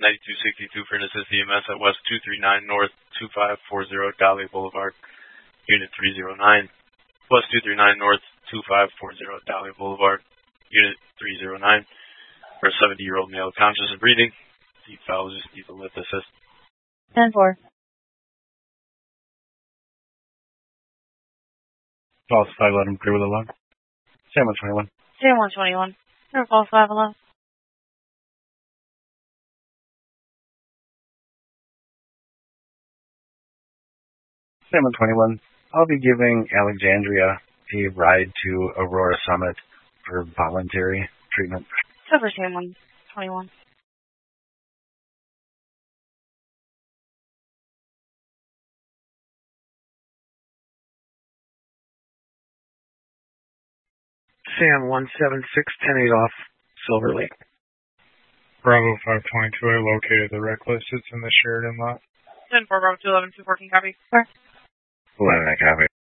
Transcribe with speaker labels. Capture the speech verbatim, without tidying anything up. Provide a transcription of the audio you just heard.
Speaker 1: ninety-two sixty-two for an assist E M S at West two three nine North two five four zero Dahlia Boulevard, Unit three zero nine. West two three nine North two five four zero Dahlia Boulevard, Unit three zero nine. For a seventy-year-old male conscious and breathing. Deep valves just need a lift assist.
Speaker 2: ten four.
Speaker 3: False five eleven, clear with a log. San one twenty-one.
Speaker 2: San one twenty-one. Clear false five eleven.
Speaker 3: San one twenty-one. I'll be giving Alexandria a ride to Aurora Summit for voluntary treatment.
Speaker 2: Cover San one twenty-one.
Speaker 4: Sam one seven six ten eight off Silver Lake.
Speaker 5: Bravo five twenty-two, I located the Reckless. It's in the Sheridan lot.
Speaker 6: ten four, Bravo two eleven, two fourteen, copy.
Speaker 2: Where?
Speaker 3: eleven, I copy.